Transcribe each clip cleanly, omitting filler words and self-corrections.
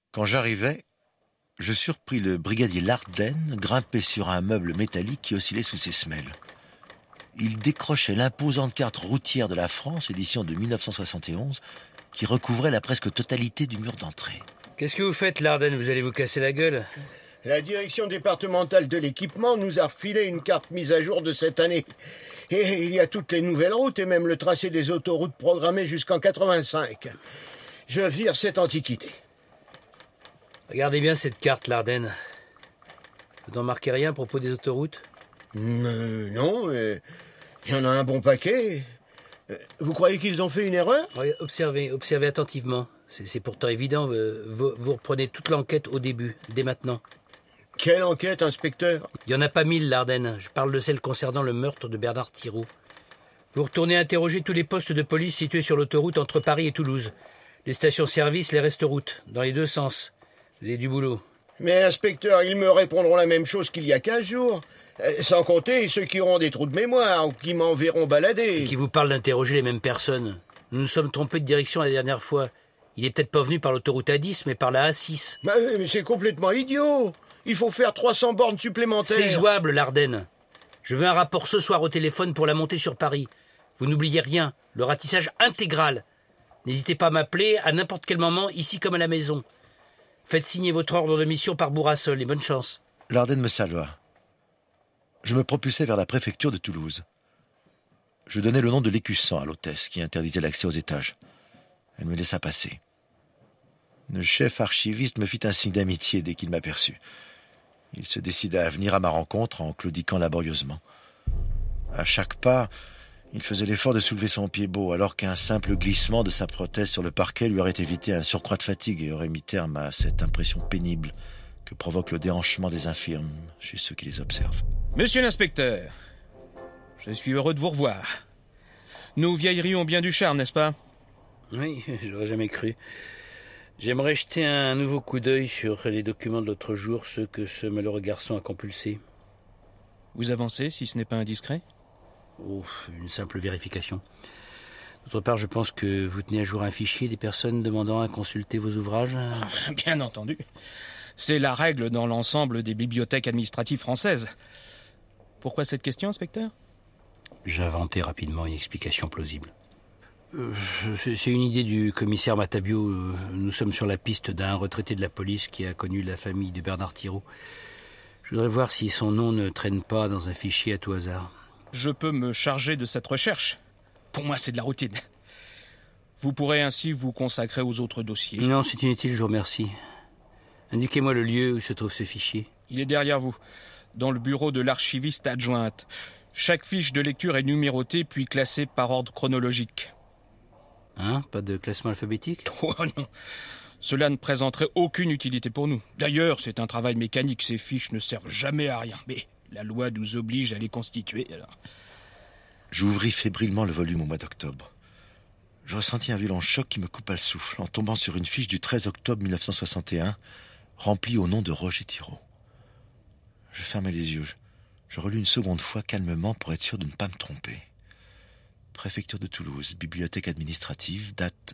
Quand j'arrivai, je surpris le brigadier Larden grimpé sur un meuble métallique qui oscillait sous ses semelles. Il décrochait l'imposante carte routière de la France, édition de 1971, qui recouvrait la presque totalité du mur d'entrée. Qu'est-ce que vous faites, Larden? Vous allez vous casser la gueule? La direction départementale de l'équipement nous a refilé une carte mise à jour de cette année. Et il y a toutes les nouvelles routes et même le tracé des autoroutes programmées jusqu'en 85. Je vire cette antiquité. Regardez bien cette carte, Larden. Vous n'en marquez rien à propos des autoroutes? Non, il y en a un bon paquet. Vous croyez qu'ils ont fait une erreur? Observez attentivement. C'est pourtant évident. Vous reprenez toute l'enquête au début, dès maintenant. Quelle enquête, inspecteur? Il n'y en a pas 1000, Larden. Je parle de celle concernant le meurtre de Bernard Thirault. Vous retournez interroger tous les postes de police situés sur l'autoroute entre Paris et Toulouse. Les stations-service, les restes-routes, dans les deux sens. Vous avez du boulot. Mais, inspecteur, ils me répondront la même chose qu'il y a 15 jours. Sans compter ceux qui auront des trous de mémoire ou qui m'enverront balader. Et qui vous parlent d'interroger les mêmes personnes. Nous nous sommes trompés de direction la dernière fois. Il est peut-être pas venu par l'autoroute A10, mais par la A6. Mais c'est complètement idiot. Il faut faire 300 bornes supplémentaires. C'est jouable, Larden. Je veux un rapport ce soir au téléphone pour la montée sur Paris. Vous n'oubliez rien. Le ratissage intégral. N'hésitez pas à m'appeler à n'importe quel moment, ici comme à la maison. Faites signer votre ordre de mission par Bourrassol et bonne chance. Larden me salua. Je me propulsai vers la préfecture de Toulouse. Je donnai le nom de l'écussant à l'hôtesse qui interdisait l'accès aux étages. Elle me laissa passer. Le chef archiviste me fit un signe d'amitié dès qu'il m'aperçut. Il se décida à venir à ma rencontre en claudiquant laborieusement. À chaque pas, il faisait l'effort de soulever son pied-bot, alors qu'un simple glissement de sa prothèse sur le parquet lui aurait évité un surcroît de fatigue et aurait mis terme à cette impression pénible que provoque le déhanchement des infirmes chez ceux qui les observent. Monsieur l'inspecteur, je suis heureux de vous revoir. Nos vieilleries ont bien du charme, n'est-ce pas? Oui, j'aurais jamais cru. J'aimerais jeter un nouveau coup d'œil sur les documents de l'autre jour, ceux que ce malheureux garçon a compulsés. Vous avancez, si ce n'est pas indiscret? Une simple vérification. D'autre part, je pense que vous tenez à jour un fichier des personnes demandant à consulter vos ouvrages. Bien entendu. C'est la règle dans l'ensemble des bibliothèques administratives françaises. Pourquoi cette question, inspecteur? J'ai inventé rapidement une explication plausible. C'est une idée du commissaire Matabio. Nous sommes sur la piste d'un retraité de la police qui a connu la famille de Bernard Thirault. Je voudrais voir si son nom ne traîne pas dans un fichier à tout hasard. Je peux me charger de cette recherche. Pour moi, c'est de la routine. Vous pourrez ainsi vous consacrer aux autres dossiers. Non, c'est inutile, je vous remercie. Indiquez-moi le lieu où se trouve ce fichier. Il est derrière vous, dans le bureau de l'archiviste adjointe. Chaque fiche de lecture est numérotée puis classée par ordre chronologique. Pas de classement alphabétique? Oh non, cela ne présenterait aucune utilité pour nous. D'ailleurs, c'est un travail mécanique, ces fiches ne servent jamais à rien. Mais la loi nous oblige à les constituer, alors. J'ouvris fébrilement le volume au mois d'octobre. Je ressentis un violent choc qui me coupa le souffle en tombant sur une fiche du 13 octobre 1961, remplie au nom de Roger Thirault. Je fermai les yeux. Je relus une seconde fois calmement pour être sûr de ne pas me tromper. Préfecture de Toulouse, bibliothèque administrative, date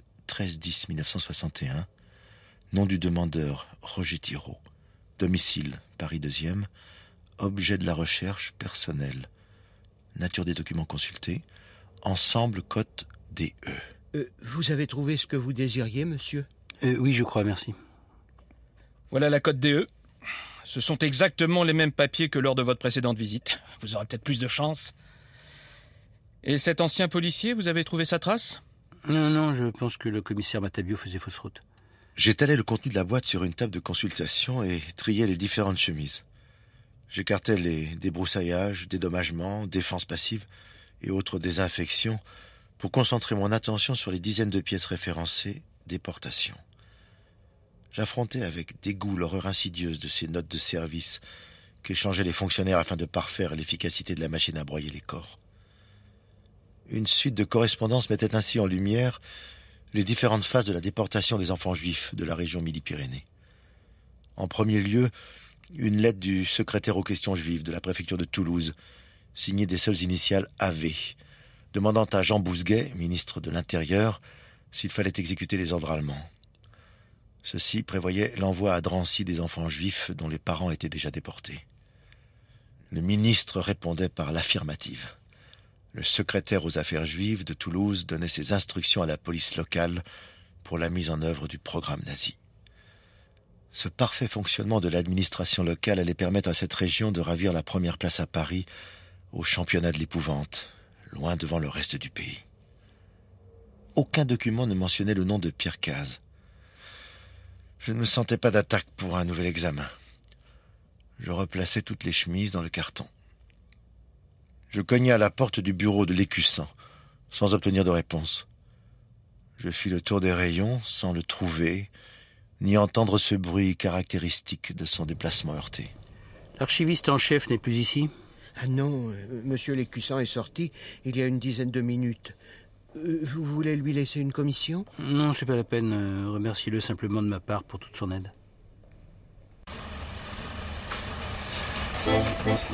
13-10-1961, nom du demandeur Roger Thirault, domicile Paris 2e, objet de la recherche personnel, nature des documents consultés, ensemble cote DE. Vous avez trouvé ce que vous désiriez, monsieur? Oui, je crois, merci. Voilà la cote DE. Ce sont exactement les mêmes papiers que lors de votre précédente visite. Vous aurez peut-être plus de chance. Et cet ancien policier, vous avez trouvé sa trace? Non, je pense que le commissaire Matabio faisait fausse route. J'étalais le contenu de la boîte sur une table de consultation et triais les différentes chemises. J'écartais les débrousaillages, dédommagements, défenses passives et autres désinfections pour concentrer mon attention sur les dizaines de pièces référencées déportation. J'affrontais avec dégoût l'horreur insidieuse de ces notes de service qu'échangeaient les fonctionnaires afin de parfaire l'efficacité de la machine à broyer les corps. Une suite de correspondances mettait ainsi en lumière les différentes phases de la déportation des enfants juifs de la région Midi-Pyrénées. En premier lieu, une lettre du secrétaire aux questions juives de la préfecture de Toulouse, signée des seules initiales AV, demandant à Jean Bousguet, ministre de l'Intérieur, s'il fallait exécuter les ordres allemands. Ceci prévoyait l'envoi à Drancy des enfants juifs dont les parents étaient déjà déportés. Le ministre répondait par l'affirmative. Le secrétaire aux affaires juives de Toulouse donnait ses instructions à la police locale pour la mise en œuvre du programme nazi. Ce parfait fonctionnement de l'administration locale allait permettre à cette région de ravir la première place à Paris au championnat de l'épouvante, loin devant le reste du pays. Aucun document ne mentionnait le nom de Pierre Cazes. Je ne me sentais pas d'attaque pour un nouvel examen. Je replaçais toutes les chemises dans le carton. Je cognai à la porte du bureau de l'Écusson, sans obtenir de réponse. Je fis le tour des rayons, sans le trouver, ni entendre ce bruit caractéristique de son déplacement heurté. L'archiviste en chef n'est plus ici ? Ah non, monsieur l'Écusson est sorti il y a une dizaine de minutes. Vous voulez lui laisser une commission ? Non, c'est pas la peine. Remercie-le simplement de ma part pour toute son aide.